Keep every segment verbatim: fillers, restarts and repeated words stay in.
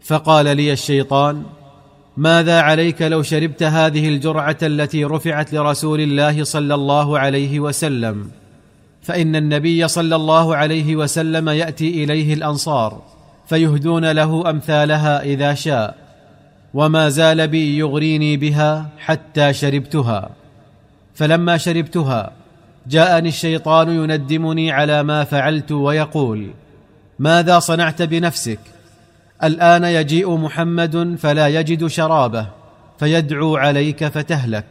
فقال لي الشيطان: ماذا عليك لو شربت هذه الجرعة التي رفعت لرسول الله صلى الله عليه وسلم؟ فإن النبي صلى الله عليه وسلم يأتي إليه الأنصار فيهدون له أمثالها إذا شاء، وما زال بي يغريني بها حتى شربتها. فلما شربتها جاءني الشيطان يندمني على ما فعلت ويقول: ماذا صنعت بنفسك؟ الآن يجيء محمد فلا يجد شرابه فيدعو عليك فتهلك.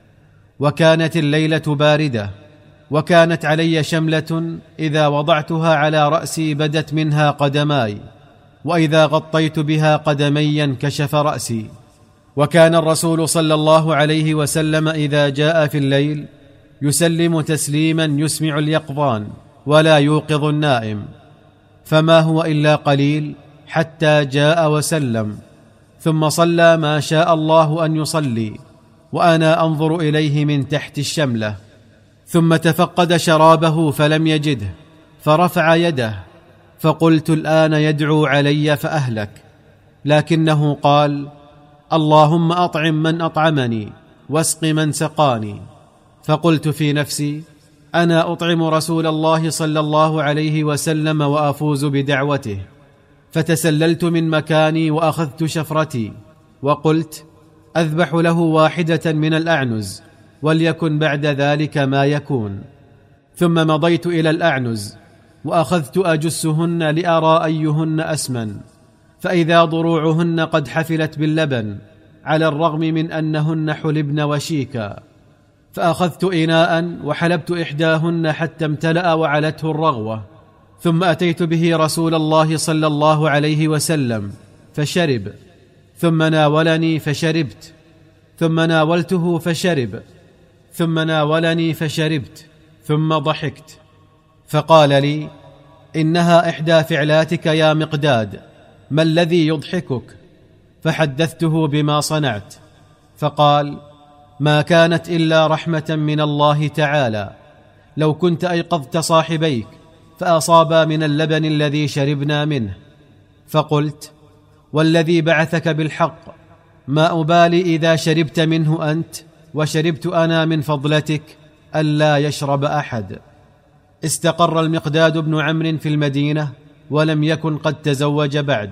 وكانت الليلة باردة، وكانت علي شملة إذا وضعتها على رأسي بدت منها قدماي، وإذا غطيت بها قدمي انكشف رأسي. وكان الرسول صلى الله عليه وسلم إذا جاء في الليل يسلم تسليما يسمع اليقظان ولا يوقظ النائم، فما هو إلا قليل حتى جاء وسلم، ثم صلى ما شاء الله أن يصلي وأنا أنظر إليه من تحت الشملة، ثم تفقد شرابه فلم يجده فرفع يده، فقلت: الآن يدعو علي فأهلك. لكنه قال: اللهم أطعم من أطعمني واسق من سقاني. فقلت في نفسي: أنا أطعم رسول الله صلى الله عليه وسلم وأفوز بدعوته. فتسللت من مكاني وأخذت شفرتي وقلت: أذبح له واحدة من الأعنز وليكن بعد ذلك ما يكون. ثم مضيت إلى الأعنز وأخذت أجسهن لأرى أيهن أسمن، فإذا ضروعهن قد حفلت باللبن على الرغم من أنهن حلبن وشيكا. فأخذت إناء وحلبت إحداهن حتى امتلأ وعلته الرغوة، ثم أتيت به رسول الله صلى الله عليه وسلم فشرب، ثم ناولني فشربت، ثم ناولته فشرب، ثم ناولني فشربت، ثم ضحكت. فقال لي: إنها إحدى فعلاتك يا مقداد، ما الذي يضحكك؟ فحدثته بما صنعت، فقال: ما كانت إلا رحمة من الله تعالى، لو كنت أيقظت صاحبيك فأصابا من اللبن الذي شربنا منه. فقلت: والذي بعثك بالحق، ما أبالي إذا شربت منه أنت وشربت أنا من فضلتك ألا يشرب أحد. استقر المقداد بن عمرو في المدينة ولم يكن قد تزوج بعد،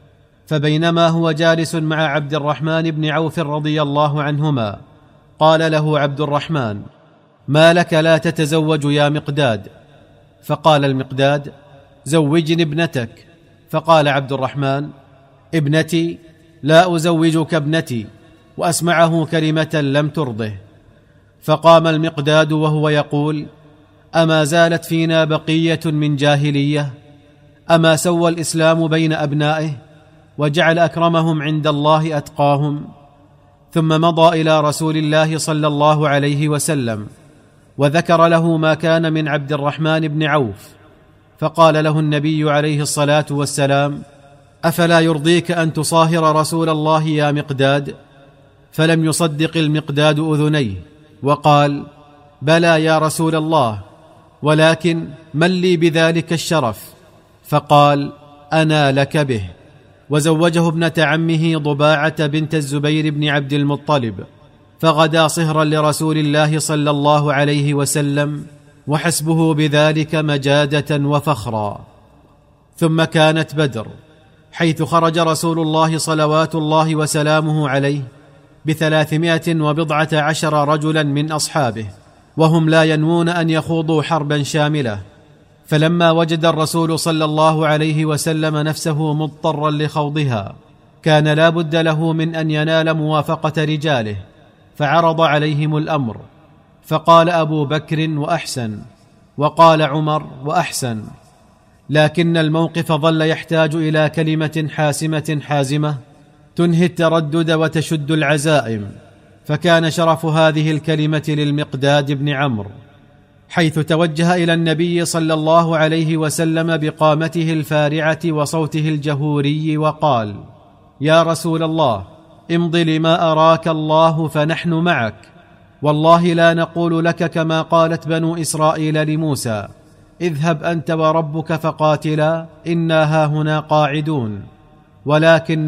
فبينما هو جالس مع عبد الرحمن بن عوف رضي الله عنهما قال له عبد الرحمن: ما لك لا تتزوج يا مقداد؟ فقال المقداد: زوجني ابنتك. فقال عبد الرحمن: ابنتي؟ لا أزوجك ابنتي. وأسمعه كلمة لم ترضه. فقام المقداد وهو يقول: أما زالت فينا بقية من جاهلية؟ أما سوى الإسلام بين أبنائه وجعل أكرمهم عند الله أتقاهم؟ ثم مضى إلى رسول الله صلى الله عليه وسلم وذكر له ما كان من عبد الرحمن بن عوف، فقال له النبي عليه الصلاة والسلام: أفلا يرضيك أن تصاهر رسول الله يا مقداد؟ فلم يصدق المقداد أذنيه وقال: بلى يا رسول الله، ولكن من لي بذلك الشرف؟ فقال: أنا لك به. وزوجه ابنة عمه ضباعة بنت الزبير بن عبد المطلب، فغدا صهرا لرسول الله صلى الله عليه وسلم، وحسبه بذلك مجادة وفخرا. ثم كانت بدر، حيث خرج رسول الله صلوات الله وسلامه عليه بثلاثمائة وبضعة عشر رجلا من أصحابه، وهم لا ينوون أن يخوضوا حربا شاملة. فلما وجد الرسول صلى الله عليه وسلم نفسه مضطرا لخوضها، كان لا بد له من أن ينال موافقة رجاله، فعرض عليهم الأمر، فقال أبو بكر: وأحسن، وقال عمر: وأحسن. لكن الموقف ظل يحتاج إلى كلمة حاسمة حازمة تنهي التردد وتشد العزائم، فكان شرف هذه الكلمة للمقداد بن عمرو، حيث توجه إلى النبي صلى الله عليه وسلم بقامته الفارعة وصوته الجهوري وقال: يا رسول الله، امض لما أراك الله فنحن معك، والله لا نقول لك كما قالت بنو إسرائيل لموسى: اذهب أنت وربك فقاتلا إنا هاهنا قاعدون، ولكن